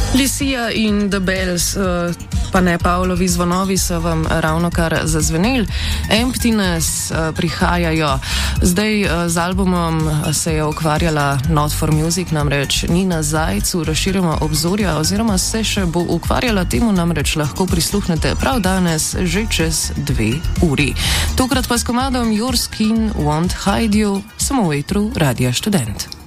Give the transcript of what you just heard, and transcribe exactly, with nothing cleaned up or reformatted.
Lucia in The Bells, uh, pa ne Pavlovi zvonovi, so vam ravno kar zazveneli. Emptiness uh, prihajajo. Zdaj uh, z albumom se je ukvarjala Not for Music, namreč Nina Zajc, razširjamo obzorja oziroma se še bo ukvarjala temu, namreč lahko prisluhnete prav danes, že čez dve uri. Tokrat pa s komadom Your Skin Won't Hide You, samo v etru Radia Študent.